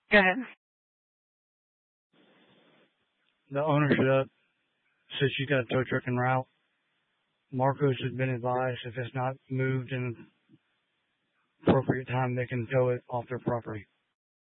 Go ahead. The ownership said she's got a tow truck en route. Marcos has been advised if it's not moved in appropriate time, they can tow it off their property.